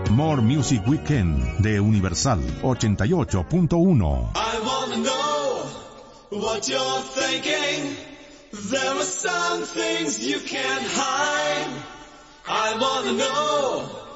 More Music Weekend de Universal 88.1. I wanna know what you're thinking. There are some things you can't hide. I wanna know